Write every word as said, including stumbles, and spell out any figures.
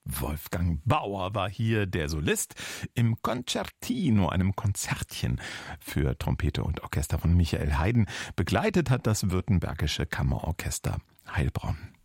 Wolfgang Bauer war hier der Solist im Concertino, einem Konzertchen für Trompete und Orchester von Michael Haydn. Begleitet hat das Württembergische Kammerorchester Heilbronn.